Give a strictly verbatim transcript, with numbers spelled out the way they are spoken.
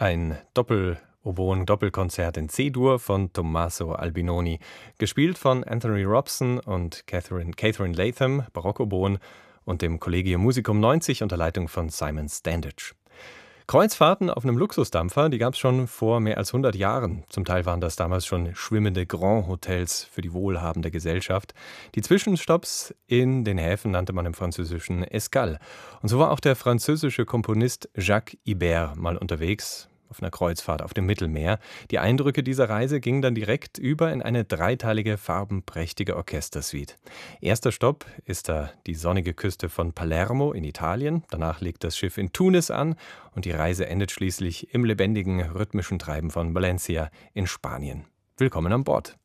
Ein Doppel-Oboen-Doppelkonzert in C-Dur von Tommaso Albinoni, gespielt von Anthony Robson und Catherine, Catherine Latham, Barockoboen, und dem Collegium Musicum neunzig unter Leitung von Simon Standage. Kreuzfahrten auf einem Luxusdampfer, die gab es schon vor mehr als hundert Jahren. Zum Teil waren das damals schon schwimmende Grand-Hotels für die wohlhabende Gesellschaft. Die Zwischenstopps in den Häfen nannte man im Französischen Escale. Und so war auch der französische Komponist Jacques Ibert mal unterwegs auf einer Kreuzfahrt auf dem Mittelmeer. Die Eindrücke dieser Reise gingen dann direkt über in eine dreiteilige, farbenprächtige Orchestersuite. Erster Stopp ist da die sonnige Küste von Palermo in Italien. Danach legt das Schiff in Tunis an und die Reise endet schließlich im lebendigen, rhythmischen Treiben von Valencia in Spanien. Willkommen an Bord.